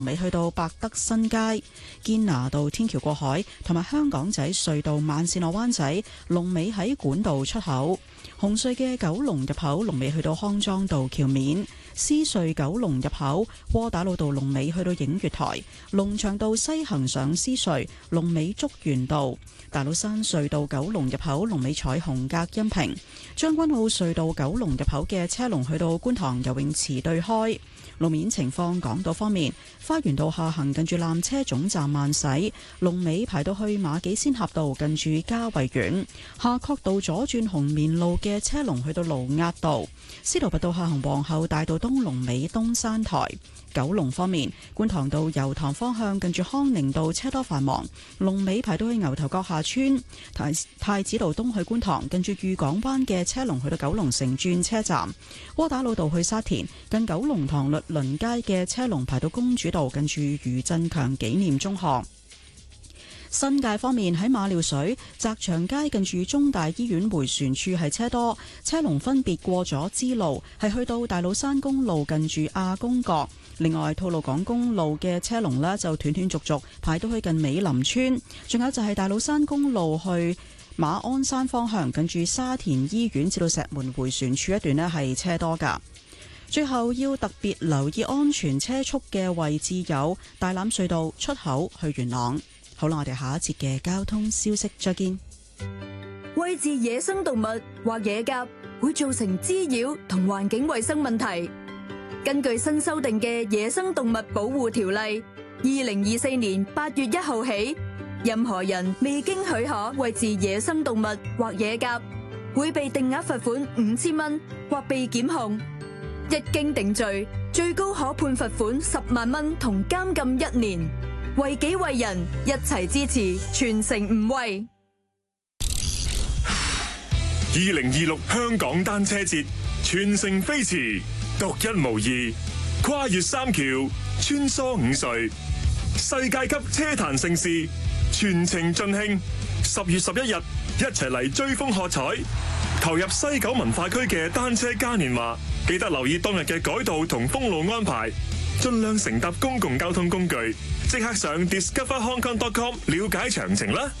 尾去到百德新街、堅拿道天橋過海，同埋香港仔隧道慢線落灣仔，龍尾喺管道出口。紅隧嘅九龍入口龍尾去到康莊道橋面，獅隧九龍入口窩打老道龍尾去到映月台，龍翔道西行上獅隧龍尾竹園道，大老山隧道九龍入口龍尾彩虹隔音屏，將軍澳隧道九龍入口嘅車龍去到觀塘游泳池對開。路面情況，港島方面，花園道下行近住纜車總站慢駛，龍尾排到去馬己仙峽道近住嘉惠苑；夏慤道左轉紅棉路嘅車龍去到盧押道，司徒拔道下行皇后大道東龍尾東山台。九龍方面，觀塘道油塘方向近住康寧道車多繁忙，龍尾排到去牛頭角下村；太子道東去觀塘近住裕港灣嘅車龍去到九龍城轉車站；窩打老道去沙田近九龍塘律倫街嘅車龍排到公主道近住余振強紀念中學。新界方面，喺馬料水澤祥街近住中大醫院迴旋處係車多，車龍分別過咗支路，係去到大老山公路近住亞公角。另外，吐露港公路嘅車龍呢就斷斷續續排到去近美林村，仲有就係大老山公路去馬鞍山方向近住沙田醫院至到石門迴旋處一段呢係車多㗎。最後要特別留意安全車速嘅位置有大欖隧道出口去元朗。好啦，我哋下一節嘅交通消息再見。 餵飼野生動物或野鴿會造成滋擾同環境衛生問題。根據新修訂嘅《野生動物保護條例》，2024年8月1號起，任何人未經許可餵飼野生動物或野鴿，會被定額罰款5000蚊或被檢控。一經定罪，最高可判罰款10萬蚊同監禁1年。為己為人，一齊支持，全城唔餵。 2026香港單車節全城飛馳，獨一無二，跨越3橋，穿梭5隧，世界級車壇盛事，全程盡興。10月11日，一齊嚟追風喝彩，投入西九文化區嘅單車嘉年華。記得留意當日嘅改道同封路安排，盡量乘搭公共交通工具。即刻上 discoverhongkong.com 了解詳情啦！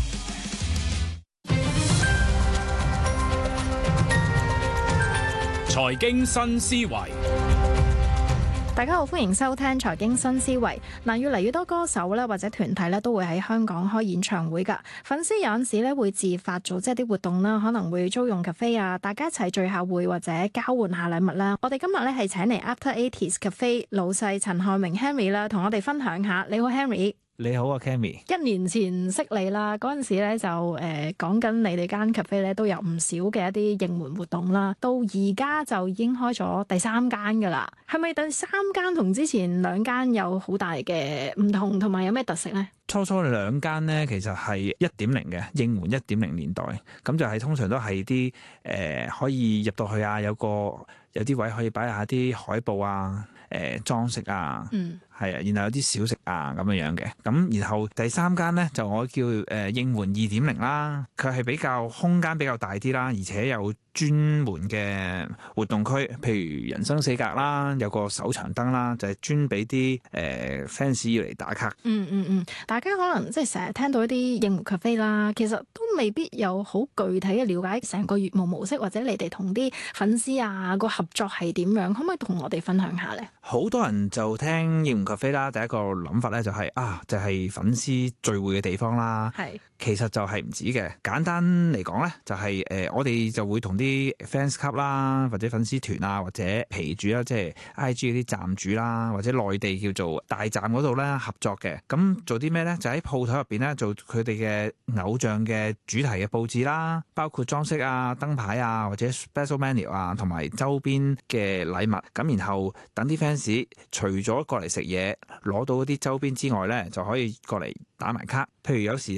財經新思維， 大家好，歡迎收聽財經新思維。嗱，越嚟越多歌手咧或者團體咧都會喺香港開演唱會噶，粉絲有陣時咧會自發組織一啲活動啦，可能會租用 cafe 啊，大家一齊聚下會或者交換下禮物啦。我哋今日咧係請嚟 After 80s Cafe 老細陳漢榮 Henry 啦，同我哋分享下。你好 Henry。 你好啊 Cammy。 1年前識你啦，嗰陣時咧就講緊你哋間 cafe 咧都有唔少嘅一啲應援活動啦，到而家就已經開咗第3間噶啦。係咪第3間同之前2間有好大嘅唔同，同埋有咩特色呢？ 初2間呢，其實係 1.0 嘅應援1.0年代，咁就係通常都係啲可以入到去啊，有啲位可以擺下啲海報啊，裝飾啊，係啊，然後有啲小食啊咁樣嘅。咁然後第3間呢，就我叫應援2.0啦，佢係比較空間比較大啲啦，而且有專門嘅活動區，譬如人生4格啦，有個手長燈啦，就係專俾啲fans 要嚟打卡。 大家可能即係成日聽到一啲應援 cafe 啦，其實都未必有好具體嘅了解成個業務模式，或者你哋同啲粉絲啊個合作係點樣，可唔可以同我哋分享下咧？ 好多人就聽應援 cafe 啦，第一個諗法咧就係就係粉絲聚會嘅地方啦。係，其實就係唔止嘅。簡單嚟講咧，就係我哋就會同啲 fans club 啦，或者粉絲團啊，或者皮主啦，即係 IG 嗰啲站主啦，或者內地叫做大站嗰度咧合作嘅。咁做啲咩咧？就喺鋪頭入邊咧做佢哋嘅偶像嘅主題嘅佈置啦，包括裝飾啊、燈牌啊，或者 special menu 啊，同埋周邊嘅禮物。咁然後等啲 fans 除咗過嚟食嘢攞到啲周邊之外咧，就可以過嚟打埋卡。譬如有時候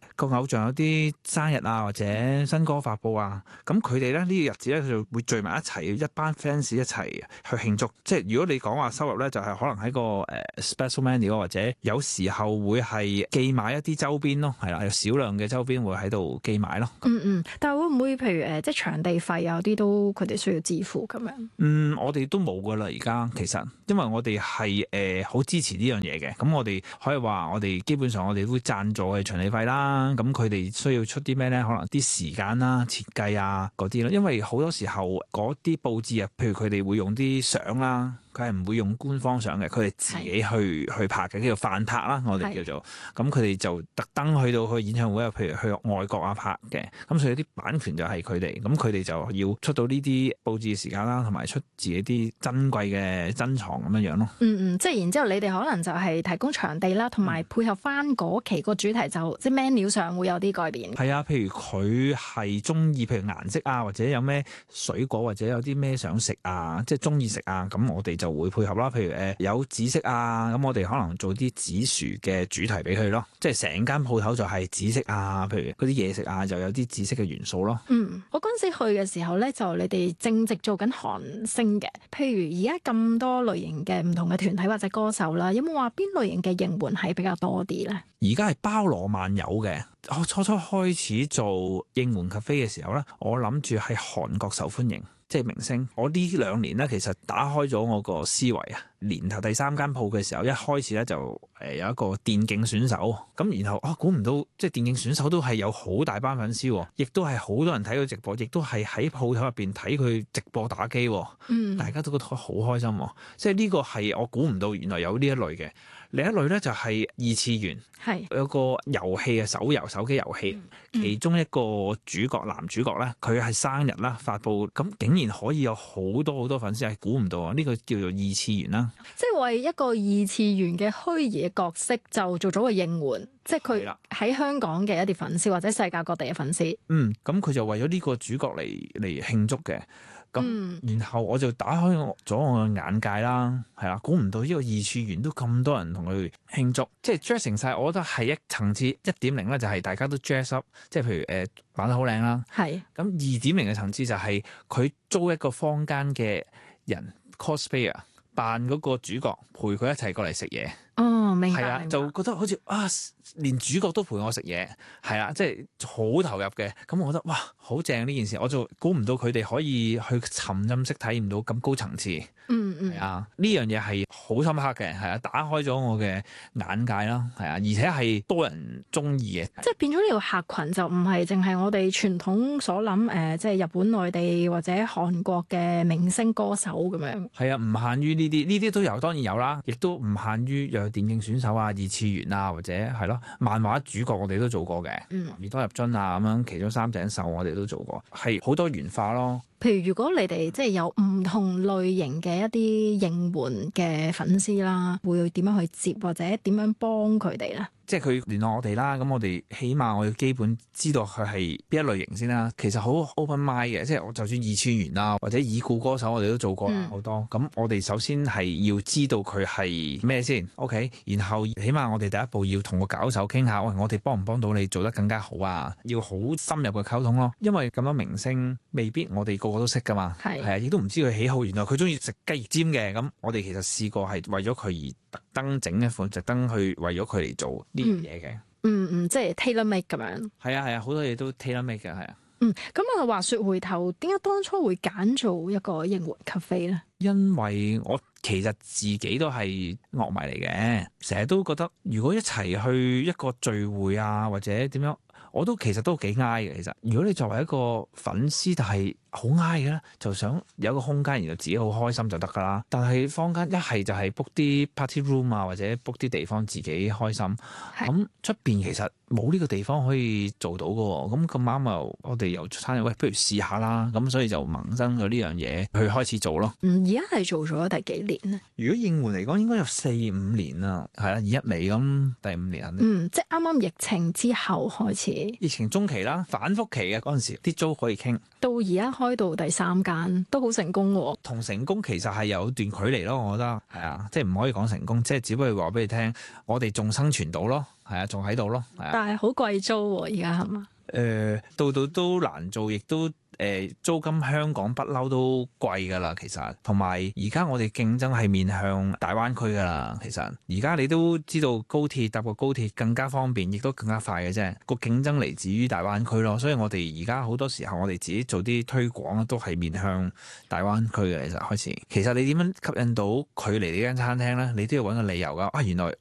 個偶像有啲生日啊或者新歌發佈啊，咁佢哋咧呢個日子咧就會聚埋一齊，一班 fans 一齊去慶祝。即係如果你講話收入咧，就係可能喺個special menu 或者有時候會係寄買一啲周邊咯，係啦，有少量嘅周邊會喺度寄買咯。 但係會唔會譬如即係場地費有啲都佢哋需要支付咁樣？ 我哋都冇噶啦，而家其實因為我哋係好支持呢樣嘢嘅，咁我哋可以話我哋基本上我哋會贊助嘅場地費啦。咁佢哋需要出啲咩咧？可能啲時間啦、設計啊嗰啲咯。因為好多時候嗰啲佈置啊，譬如佢哋會用啲相啦。佢係唔會用官方相嘅，佢哋自己去拍嘅，叫做飯拍啦，我哋叫做。咁佢哋就特登去到演唱會啊，譬如去外國啊拍嘅。咁所以啲版權就係佢哋，咁佢哋就要出到呢啲佈置嘅時間啦，同埋出自己啲珍貴嘅珍藏咁樣樣咯。 即係然之後，你哋可能就係提供場地啦，同埋配合翻嗰期個主題就即係 menu 上會有啲改變。 係啊，譬如佢係中意，譬如顏色啊，或者有咩水果或者有啲咩想食啊，即係中意食啊，咁我哋就會配合啦，譬如有紫色啊，咁我哋可能做啲紫薯嘅主題俾佢咯，即係成間鋪頭就係紫色啊，譬如嗰啲嘢食啊，就有啲紫色嘅元素咯。 我嗰陣時去嘅時候咧，就你哋正值做緊韓星嘅，譬如而家咁多類型嘅唔同嘅團體或者歌手啦，有冇話邊類型嘅應援係比較多啲咧？ 而家係包羅萬有嘅。我初開始做應援 cafe 嘅時候咧，我諗住喺韓國受歡迎。即係明星，我呢2年咧，其實打開咗我個思維啊。年頭第3間鋪嘅時候，一開始咧就有一個電競選手，咁然後估唔到，即係電競選手都係有好大班粉絲，亦都係好多人睇佢直播，亦都係喺鋪頭入邊睇佢直播打機，大家都覺得好開心。即係呢個係我估唔到，原來有呢一類嘅。另一類咧就係二次元，有個遊戲嘅手機遊戲，其中一個男主角咧，佢係生日啦發佈，咁竟然可以有好多粉絲，係估唔到啊！呢個叫做二次元啦， 即係為一個二次元嘅虛擬嘅角色就做咗個應援，即係佢喺香港嘅一啲粉絲或者世界各地嘅粉絲。 咁佢就為咗呢個主角嚟慶祝嘅。咁，然後我就打開咗我嘅眼界啦，係啦，估唔到呢個二次元都咁多人同佢慶祝，即係 dressing 晒，我覺得係一層次 1.0 咧，就係大家都 dress up，即係譬如扮得好靚啦。係。咁2.0嘅層次就係佢租一個坊間嘅人 cosplayer 扮嗰個主角，陪佢一齊過嚟食嘢。 明白。 係啊，就覺得好似連主角都陪我食嘢，係啊，即係好投入嘅。咁我覺得哇，好正呢件事，我就估唔到佢哋可以去沉浸式體驗到咁高層次。係啊，呢樣嘢係好深刻嘅，係啊，打開咗我嘅眼界啦，係啊，而且係多人中意嘅。 即係變咗呢個客群就唔係淨係我哋傳統所諗即係日本、內地或者韓國嘅明星歌手咁樣。係啊，唔限於呢啲都有，當然有啦，亦都唔限於有電競選手啊、二次元啊，或者係咯漫畫主角我哋都做過嘅。耳多入樽啊咁樣，其中三井壽我哋都做過，係好多元化咯。 譬如如果你哋即係有唔同類型嘅一啲應援嘅粉絲啦，會點樣去接或者點樣幫佢哋咧？ 即係佢聯絡我哋啦，咁我哋起碼我要基本知道佢係邊一類型先啦。其實好 open mind 嘅，即係我就算二次元啦，或者已故歌手我哋都做過好多。咁我哋首先係要知道佢係咩先 ，OK？然後起碼我哋第一步要同個搞手傾下，喂，我哋幫唔幫到你做得更加好啊？要好深入嘅溝通咯，因為咁多明星未必我哋個個都識噶嘛，係啊，亦都唔知佢喜好。原來佢中意食雞翼尖嘅，咁我哋其實試過係為咗佢而特登整一款，特登去為咗佢嚟做呢樣嘢嘅。 即係 tailor make 咁樣。 係啊，好多嘢都 tailor make 嘅，係啊。 咁啊，話說回頭，點解當初會揀做一個應援 cafe 咧？ 因為我其實自己都係樂迷嚟嘅，成日都覺得如果一齊去一個聚會啊，或者點樣，我都其實都幾挨嘅。其實如果你作為一個粉絲，但係好挨嘅咧，就想有一個空間，然後自己好開心就得噶啦。但係坊間一係就係 book 啲 party room 啊，或者 book 啲地方自己開心。咁出邊其實冇呢個地方可以做到嘅喎。咁啱又我哋又餐喂，不如試下啦。咁所以就萌生咗呢樣嘢去開始做咯。 而家係做咗第幾年咧？ 如果應援嚟講，應該有4-5年啦。係啦，21嚟咁第5年。 即係啱啱疫情之後開始。 疫情中期啦，反覆期嘅嗰陣時，啲租可以傾。 到而家開到第3間，都好成功喎。 同成功其實係有段距離咯，我覺得係啊，即係唔可以講成功，即係只不過話俾你聽，我哋仲生存到咯。 係啊，仲喺度咯，係啊。 但係好貴租喎，而家係嘛？ 度度都難做，亦都租金香港不嬲都貴㗎啦，其實。同埋而家我哋競爭係面向大灣區㗎啦，其實。而家你都知道高鐵搭個高鐵更加方便，亦都更加快嘅啫。個競爭嚟自於大灣區咯，所以我哋而家好多時候我哋自己做啲推廣都係面向大灣區嘅。其實開始，其實你點樣吸引到佢嚟呢間餐廳咧？你都要揾個理由㗎。原來